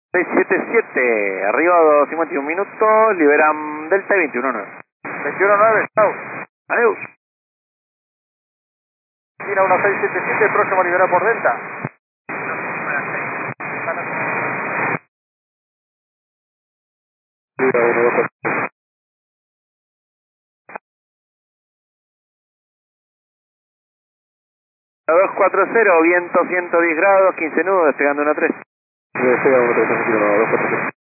677, arriba 51 minutos, liberan Delta y 21-9. 21-9, chao. Adiós. China 1677, próximo a liberar por Delta. A 240, viento 110 grados, 15 nudos, despegando 1-3. Despega 1-3, tranquilo, 240.